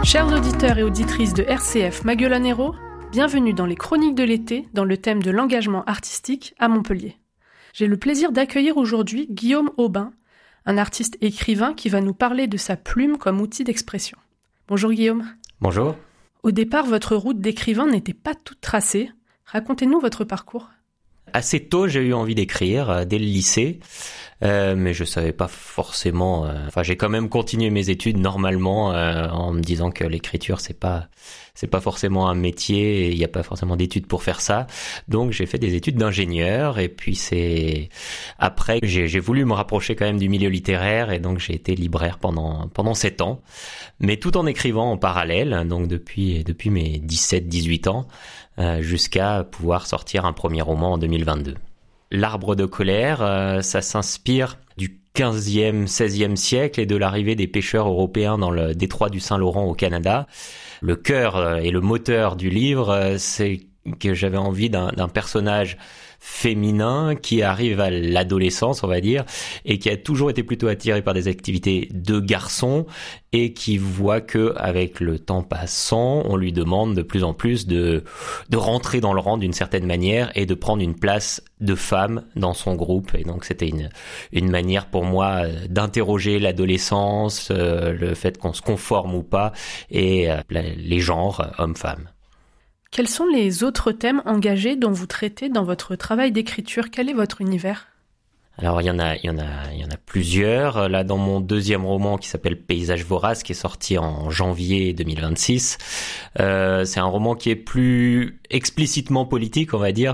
Chers auditeurs et auditrices de RCF Maguelanero, bienvenue dans les Chroniques de l'été dans le thème de l'engagement artistique à Montpellier. J'ai le plaisir d'accueillir aujourd'hui Guillaume Aubin, un artiste écrivain qui va nous parler de sa plume comme outil d'expression. Bonjour Guillaume. Bonjour. Au départ, votre route d'écrivain n'était pas toute tracée. Racontez-nous votre parcours. Assez tôt, j'ai eu envie d'écrire, dès le lycée, mais je savais pas forcément... j'ai quand même continué mes études normalement en me disant que l'écriture, c'est pas forcément un métier, et il n'y a pas forcément d'études pour faire ça. Donc j'ai fait des études d'ingénieur, et puis après j'ai voulu me rapprocher quand même du milieu littéraire, et donc j'ai été libraire pendant 7 ans, mais tout en écrivant en parallèle, donc depuis mes 17-18 ans, jusqu'à pouvoir sortir un premier roman en 2022. L'Arbre de colère, ça s'inspire du 15e, 16e siècle et de l'arrivée des pêcheurs européens dans le détroit du Saint-Laurent au Canada. Le cœur et le moteur du livre, c'est que j'avais envie d'un personnage féminin qui arrive à l'adolescence, on va dire, et qui a toujours été plutôt attiré par des activités de garçon, et qui voit que avec le temps passant, on lui demande de plus en plus de rentrer dans le rang d'une certaine manière et de prendre une place de femme dans son groupe. Et donc c'était une manière pour moi d'interroger l'adolescence, le fait qu'on se conforme ou pas, et les genres hommes-femmes. Quels sont les autres thèmes engagés dont vous traitez dans votre travail d'écriture ? Quel est votre univers ? Alors il y en a plusieurs. Là, dans mon deuxième roman qui s'appelle Paysage vorace, qui est sorti en janvier 2026, c'est un roman qui est plus explicitement politique, on va dire,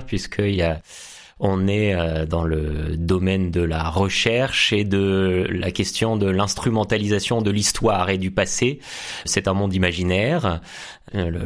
on est dans le domaine de la recherche et de la question de l'instrumentalisation de l'histoire et du passé. C'est un monde imaginaire. Le